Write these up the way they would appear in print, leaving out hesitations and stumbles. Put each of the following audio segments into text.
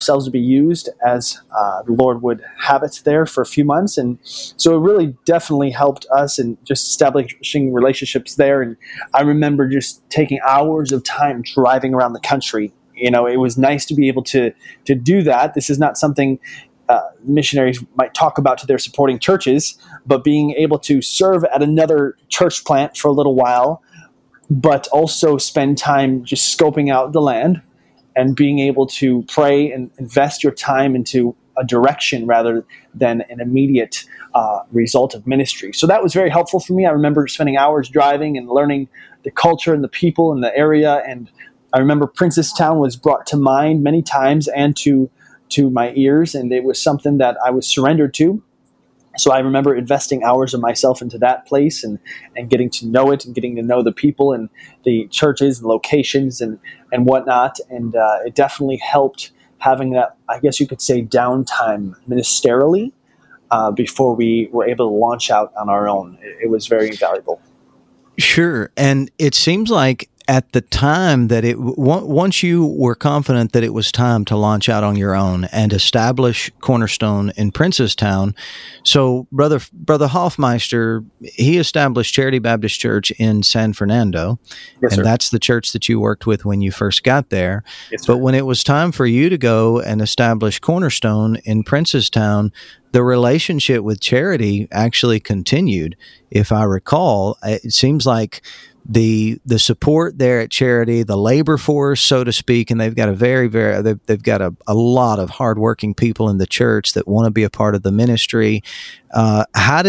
ourselves to be used as the Lord would have it there for a few months. And so it really definitely helped us in just establishing relationships there. And I remember just taking hours of time driving around the country. It was nice to be able to do that. This is not something missionaries might talk about to their supporting churches, but being able to serve at another church plant for a little while, but also spend time just scoping out the land and being able to pray and invest your time into a direction rather than an immediate result of ministry. So that was very helpful for me. I remember spending hours driving and learning the culture and the people in the area. And I remember Princestown was brought to mind many times and to my ears, and it was something that I was surrendered to. So I remember investing hours of myself into that place and getting to know it and getting to know the people and the churches and locations and whatnot. And it definitely helped having that, I guess you could say, downtime ministerially before we were able to launch out on our own. It was very valuable. Sure. And it seems like at the time that once you were confident that it was time to launch out on your own and establish Cornerstone in Princestown, so Brother Hoffmeister, he established Charity Baptist Church in San Fernando, yes, and sir. That's the church that you worked with when you first got there. Yes, but when it was time for you to go and establish Cornerstone in Princestown, the relationship with Charity actually continued. If I recall, it seems like the support there at Charity, the labor force, so to speak, and they've got they've got a lot of hardworking people in the church that want to be a part of the ministry. How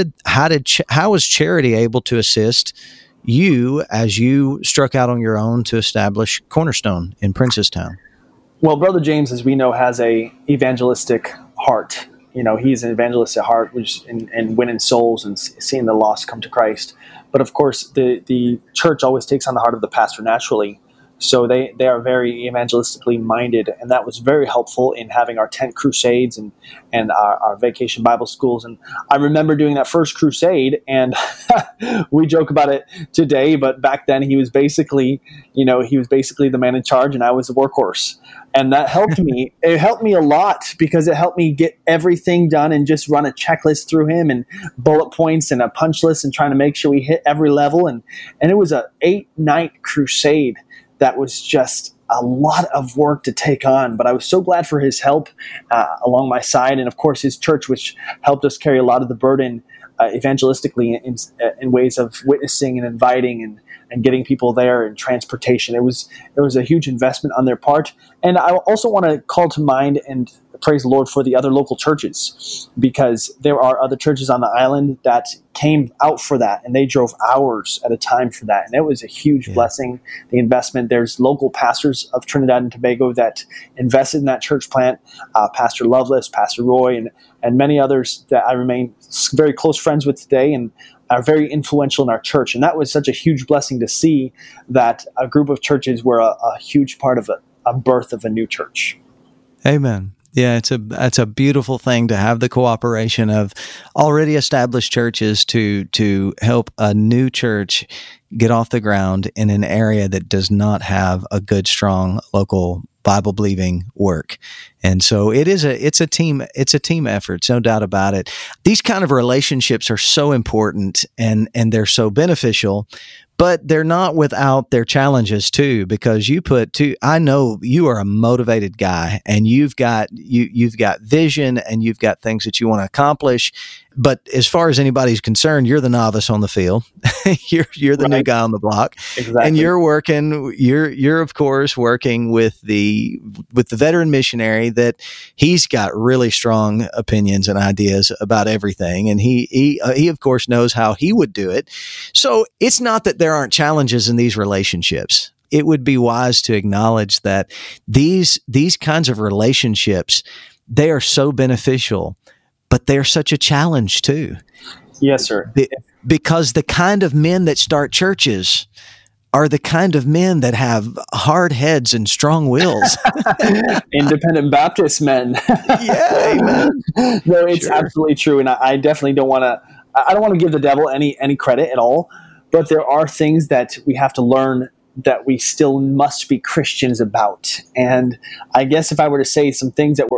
was Charity able to assist you as you struck out on your own to establish Cornerstone in Princestown? Well, Brother James, as we know, has a evangelistic heart. He's an evangelist at heart, which in winning souls and seeing the lost come to Christ. But of course, the church always takes on the heart of the pastor naturally. So they are very evangelistically minded, and that was very helpful in having our tent crusades and our vacation Bible schools. And I remember doing that first crusade, and we joke about it today, but back then he was basically the man in charge, and I was the workhorse. And that helped me. It helped me a lot because it helped me get everything done and just run a checklist through him and bullet points and a punch list and trying to make sure we hit every level. And it was a 8-night crusade that was just a lot of work to take on. But I was so glad for his help along my side. And of course, his church, which helped us carry a lot of the burden evangelistically in ways of witnessing and inviting and getting people there and transportation. It was a huge investment on their part. And I also want to call to mind and praise the Lord for the other local churches, because there are other churches on the island that came out for that, and they drove hours at a time for that. And it was a huge blessing, the investment. There's local pastors of Trinidad and Tobago that invested in that church plant, Pastor Lovelace, Pastor Roy, and many others that I remain very close friends with today and are very influential in our church. And that was such a huge blessing to see that a group of churches were a huge part of a birth of a new church. Amen. Yeah, it's a beautiful thing to have the cooperation of already established churches to help a new church get off the ground in an area that does not have a good, strong local Bible believing work. And so it's a team effort, no doubt about it. These kind of relationships are so important and they're so beneficial, but they're not without their challenges too, because I know you are a motivated guy and you've got vision and you've got things that you want to accomplish. But as far as anybody's concerned, you're the novice on the field. you're the new guy on the block. Exactly. And you're of course working with the veteran missionary that he's got really strong opinions and ideas about everything. And he of course knows how he would do it. So it's not that there aren't challenges in these relationships. It would be wise to acknowledge that these kinds of relationships, they are so beneficial, but they're such a challenge too. Yes, sir. Because the kind of men that start churches are the kind of men that have hard heads and strong wills. Independent Baptist men. Yeah, amen. No, it's absolutely true. And I definitely don't want to give the devil any credit at all. But there are things that we have to learn that we still must be Christians about. And I guess if I were to say some things that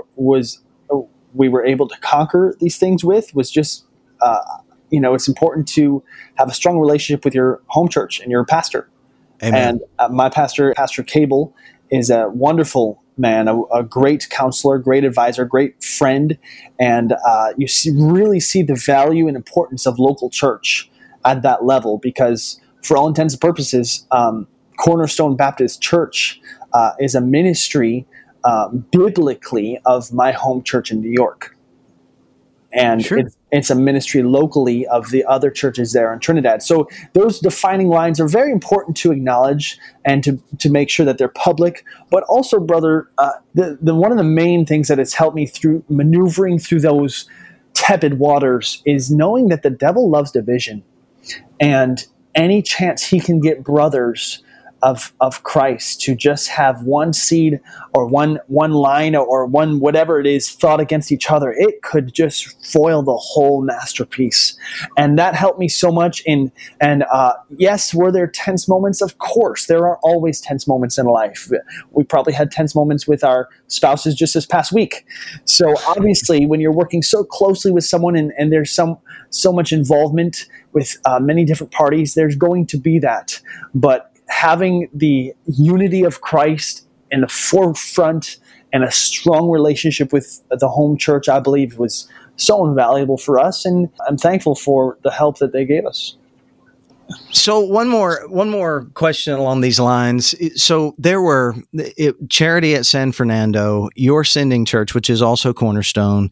we were able to conquer these things with, was just, it's important to have a strong relationship with your home church and your pastor. Amen. And my pastor, Pastor Cable, is a wonderful man, a great counselor, great advisor, great friend. And you really see the value and importance of local church at that level, because for all intents and purposes, Cornerstone Baptist Church is a ministry biblically of my home church in New York. And Sure. it's a ministry locally of the other churches there in Trinidad. So those defining lines are very important to acknowledge and to make sure that they're public. But also, brother, the one of the main things that has helped me through maneuvering through those tepid waters is knowing that the devil loves division. And any chance he can get brothers of Christ to just have one seed or one line or one whatever it is thought against each other, it could just foil the whole masterpiece. And that helped me so much. Yes, were there tense moments? Of course, there are always tense moments in life. We probably had tense moments with our spouses just this past week. So obviously, when you're working so closely with someone and there's so much involvement with many different parties, there's going to be that. But having the unity of Christ in the forefront and a strong relationship with the home church, I believe, was so invaluable for us. And I'm thankful for the help that they gave us. So one more question along these lines. So there were Charity at San Fernando, your sending church, which is also Cornerstone,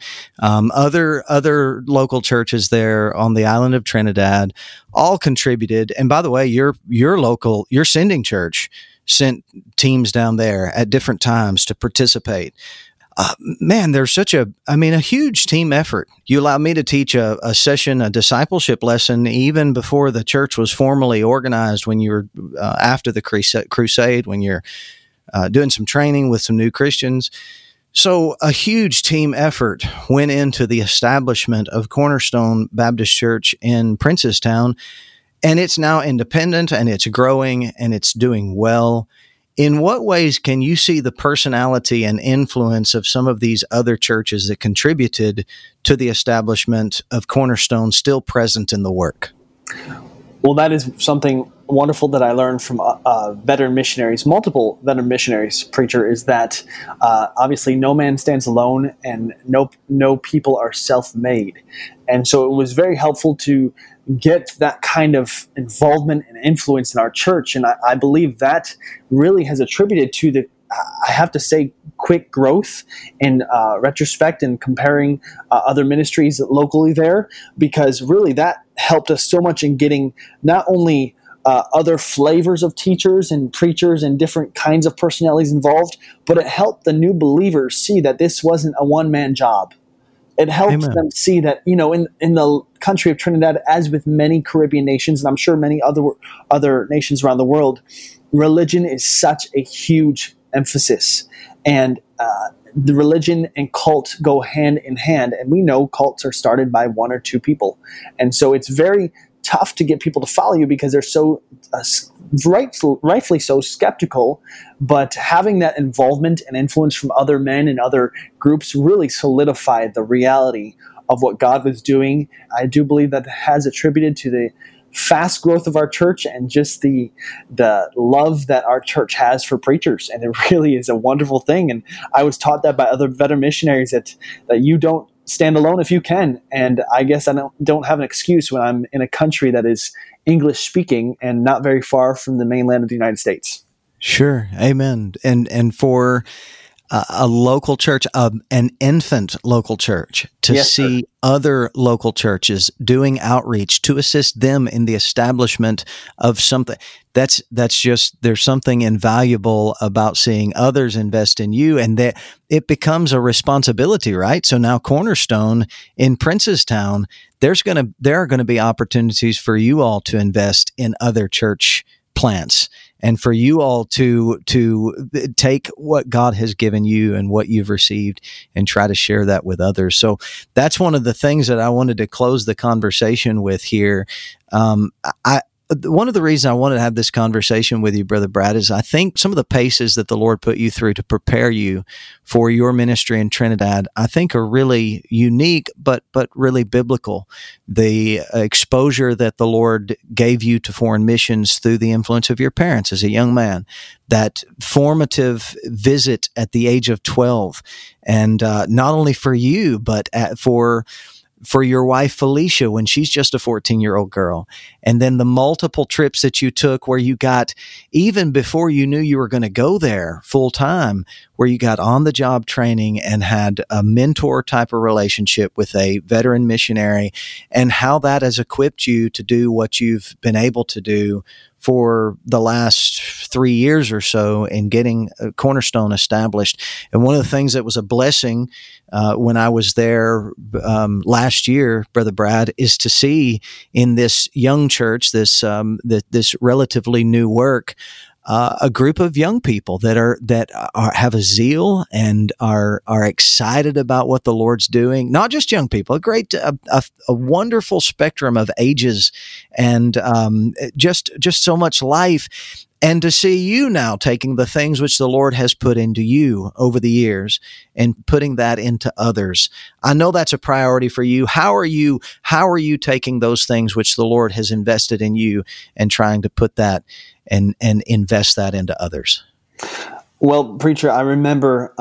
other local churches there on the island of Trinidad, all contributed. And by the way, your sending church sent teams down there at different times to participate. Man, there's a huge team effort. You allowed me to teach a session, a discipleship lesson, even before the church was formally organized, when you were after the crusade, when you're doing some training with some new Christians. So a huge team effort went into the establishment of Cornerstone Baptist Church in Princestown, and it's now independent, and it's growing, and it's doing well. In what ways can you see the personality and influence of some of these other churches that contributed to the establishment of Cornerstone still present in the work? Well, that is something wonderful that I learned from veteran missionaries, multiple veteran missionaries, preacher, is that obviously no man stands alone, and no people are self-made. And so it was very helpful to get that kind of involvement and influence in our church. And I believe that really has attributed to the, I have to say, quick growth in retrospect and comparing other ministries locally there, because really that helped us so much in getting not only other flavors of teachers and preachers and different kinds of personalities involved, but it helped the new believers see that this wasn't a one-man job. It helped Amen. them see that, in the country of Trinidad, as with many Caribbean nations, and I'm sure many other nations around the world, religion is such a huge emphasis. And the religion and cult go hand in hand. And we know cults are started by one or two people. And so it's very tough to get people to follow you because they're so rightfully so skeptical. But having that involvement and influence from other men and other groups really solidified the reality of what God was doing. I do believe that has attributed to the fast growth of our church and just the love that our church has for preachers. And it really is a wonderful thing. And I was taught that by other veteran missionaries that you don't stand alone if you can. And I guess I don't have an excuse when I'm in a country that is English speaking and not very far from the mainland of the United States. Sure. Amen. And for a local church, an infant local church, to Yes, see sir. other local churches doing outreach to assist them in the establishment of something. That's just, there's something invaluable about seeing others invest in you, and that it becomes a responsibility, right? So now Cornerstone in Princestown, there are going to be opportunities for you all to invest in other church plants, and for you all to take what God has given you and what you've received and try to share that with others. So that's one of the things that I wanted to close the conversation with here. one of the reasons I wanted to have this conversation with you, Brother Brad, is I think some of the paces that the Lord put you through to prepare you for your ministry in Trinidad, I think are really unique, but really biblical. The exposure that the Lord gave you to foreign missions through the influence of your parents as a young man, that formative visit at the age of 12, and not only for you, but for your wife, Felicia, when she's just a 14-year-old girl. And then the multiple trips that you took where you got, even before you knew you were going to go there full time, where you got on the job training and had a mentor type of relationship with a veteran missionary, and how that has equipped you to do what you've been able to do for the last 3 years or so in getting Cornerstone established. And one of the things that was a blessing when I was there last year, Brother Brad, is to see in this young church, this relatively new work, a group of young people that have a zeal and are excited about what the Lord's doing. Not just young people, a wonderful spectrum of ages, and just so much life. And to see you now taking the things which the Lord has put into you over the years and putting that into others. I know that's a priority for you. How are you taking those things which the Lord has invested in you and trying to put that and invest that into others? Well, preacher, I remember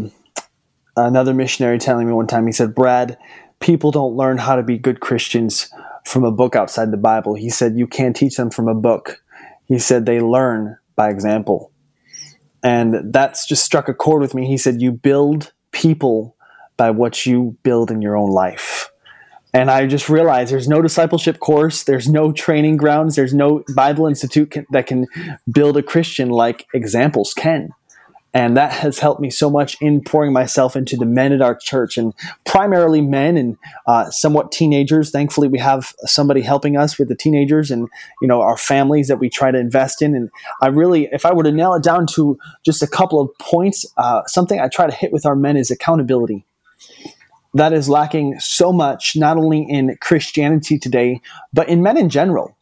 another missionary telling me one time, he said, Brad, people don't learn how to be good Christians from a book outside the Bible. He said, you can't teach them from a book. He said, they learn by example. And that's just struck a chord with me. He said, you build people by what you build in your own life. And I just realized there's no discipleship course, there's no training grounds, there's no Bible Institute that can build a Christian like examples can. And that has helped me so much in pouring myself into the men at our church, and primarily men and somewhat teenagers. Thankfully, we have somebody helping us with the teenagers and, our families that we try to invest in. And I really, if I were to nail it down to just a couple of points, something I try to hit with our men is accountability. That is lacking so much, not only in Christianity today, but in men in general.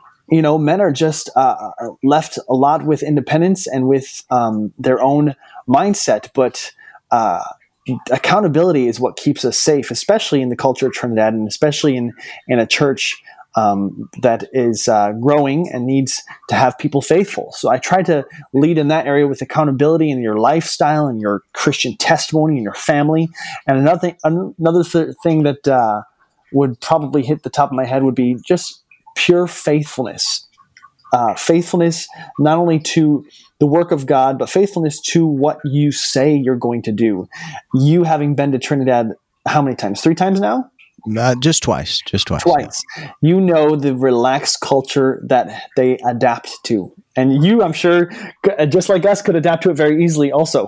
Men are just left a lot with independence and with their own mindset, but accountability is what keeps us safe, especially in the culture of Trinidad, and especially in a church that is growing and needs to have people faithful. So I try to lead in that area with accountability in your lifestyle and your Christian testimony and your family. And another thing that would probably hit the top of my head would be just pure faithfulness. Faithfulness not only to the work of God, but faithfulness to what you say you're going to do. You having been to Trinidad how many times? 3 times now? Just twice. Twice. You know the relaxed culture that they adapt to. And you, I'm sure, just like us, could adapt to it very easily also.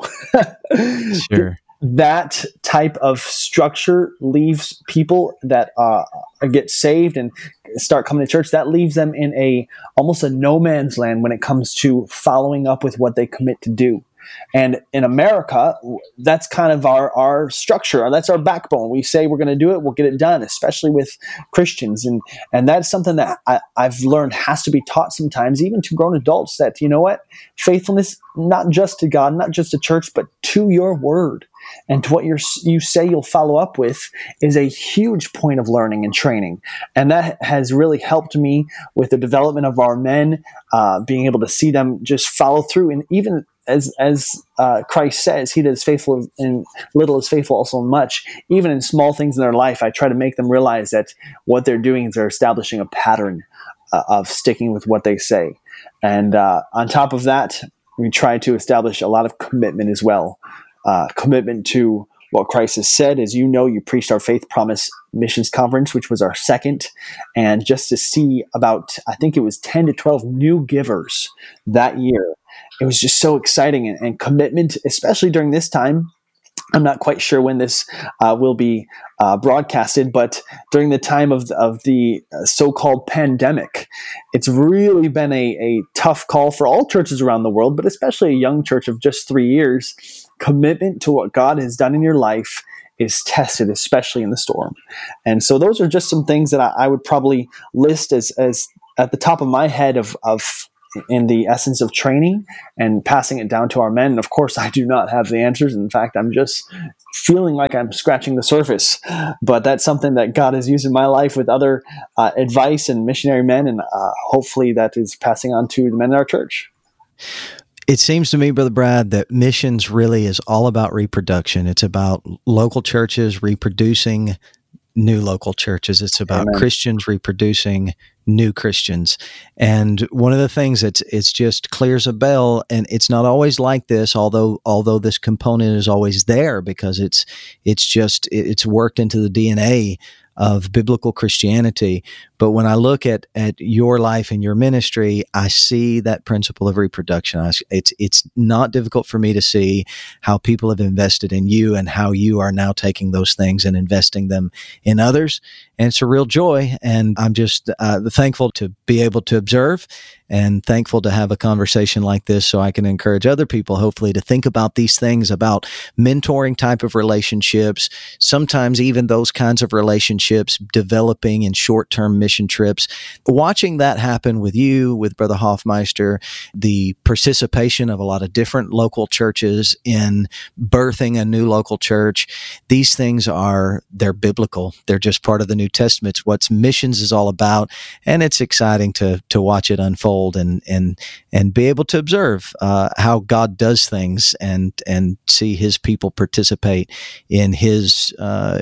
Sure. That type of structure leaves people that get saved and start coming to church. That leaves them in almost a no man's land when it comes to following up with what they commit to do. And in America, that's kind of our structure. That's our backbone. We say we're going to do it, we'll get it done, especially with Christians. And that's something that I've learned has to be taught sometimes, even to grown adults, that, you know what, faithfulness, not just to God, not just to church, but to your word and to what you say you'll follow up with is a huge point of learning and training. And that has really helped me with the development of our men, being able to see them just follow through. And even as Christ says, he that is faithful in little is faithful also in much. Even in small things in their life, I try to make them realize that what they're doing is they're establishing a pattern of sticking with what they say. And on top of that, we try to establish a lot of commitment as well. Commitment to what Christ has said. As you know, you preached our Faith Promise Missions Conference, which was our second. And just to see about, I think it was 10 to 12 new givers that year, it was just so exciting, and commitment, especially during this time. I'm not quite sure when this will be broadcasted, but during the time of the so-called pandemic, it's really been a tough call for all churches around the world, but especially a young church of just 3 years. Commitment to what God has done in your life is tested, especially in the storm. And so those are just some things that I would probably list as at the top of my head of in the essence of training and passing it down to our men. And of course, I do not have the answers. In fact, I'm just feeling like I'm scratching the surface. But that's something that God has used in my life with other advice and missionary men, and hopefully that is passing on to the men in our church. It seems to me, Brother Brad, that missions really is all about reproduction. It's about local churches reproducing new local churches. It's about Amen. Christians reproducing new Christians. And one of the things it's just clear as a bell, and it's not always like this, although this component is always there, because it's worked into the DNA of biblical Christianity. But when I look at your life and your ministry, I see that principle of reproduction. It's not difficult for me to see how people have invested in you and how you are now taking those things and investing them in others. And it's a real joy. And I'm just thankful to be able to observe and thankful to have a conversation like this so I can encourage other people, hopefully, to think about these things, about mentoring type of relationships, sometimes even those kinds of relationships developing in short-term mission trips. Watching that happen with you, with Brother Hoffmeister, the participation of a lot of different local churches in birthing a new local church, these things they're biblical. They're just part of the New Testament. It's what missions is all about, and it's exciting to watch it unfold and be able to observe how God does things and see His people participate in His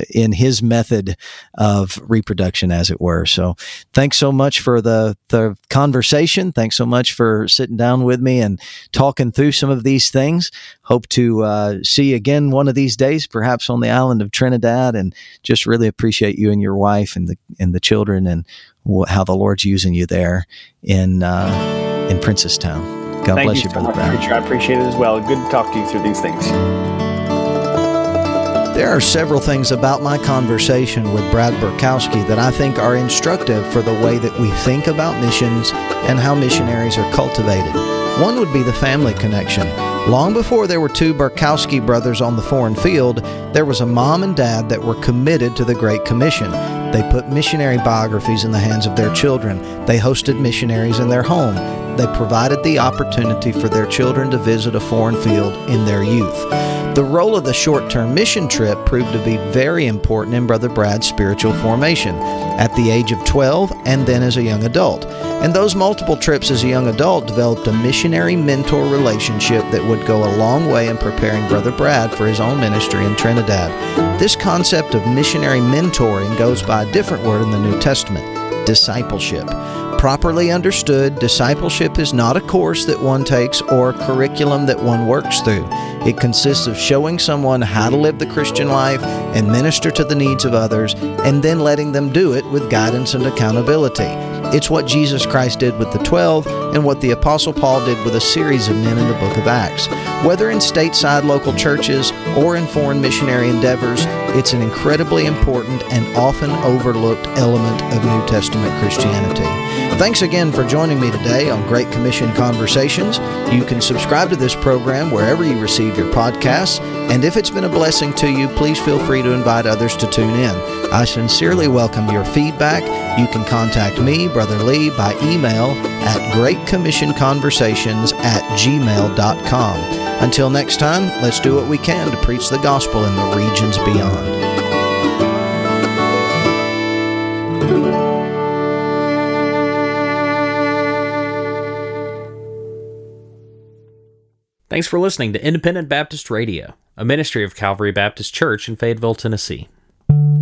method of reproduction, as it were. So, thanks so much for the conversation. Thanks so much for sitting down with me and talking through some of these things. Hope to see you again one of these days, perhaps on the island of Trinidad, and just really appreciate you and your wife and the children and how the Lord's using you there in Princetown. God Thank bless you you, so Brother much, Brown. preacher. I appreciate it as well. Good to talk to you through these things. There are several things about my conversation with Brad Burkowski that I think are instructive for the way that we think about missions and how missionaries are cultivated. One would be the family connection. Long before there were two Burkowski brothers on the foreign field, there was a mom and dad that were committed to the Great Commission. They put missionary biographies in the hands of their children. They hosted missionaries in their home. They provided the opportunity for their children to visit a foreign field in their youth. The role of the short-term mission trip proved to be very important in Brother Brad's spiritual formation at the age of 12 and then as a young adult. And those multiple trips as a young adult developed a missionary-mentor relationship that would go a long way in preparing Brother Brad for his own ministry in Trinidad. This concept of missionary mentoring goes by a different word in the New Testament: discipleship. Properly understood, discipleship is not a course that one takes or a curriculum that one works through. It consists of showing someone how to live the Christian life and minister to the needs of others, and then letting them do it with guidance and accountability. It's what Jesus Christ did with the 12 and what the Apostle Paul did with a series of men in the book of Acts. Whether in stateside local churches or in foreign missionary endeavors, it's an incredibly important and often overlooked element of New Testament Christianity. Thanks again for joining me today on Great Commission Conversations. You can subscribe to this program wherever you receive your podcasts, and if it's been a blessing to you, please feel free to invite others to tune in. I sincerely welcome your feedback. You can contact me, Brother Lee, by email at greatcommissionconversations@gmail.com. Until next time, let's do what we can to preach the gospel in the regions beyond. Thanks for listening to Independent Baptist Radio, a ministry of Calvary Baptist Church in Fayetteville, Tennessee.